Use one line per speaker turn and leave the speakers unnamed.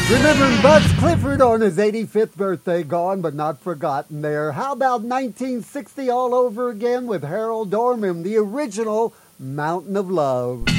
Remembering Buzz Clifford on his 85th birthday, gone but not forgotten there. How about 1960 all over again with Harold Dorman, the original Mountain of Love?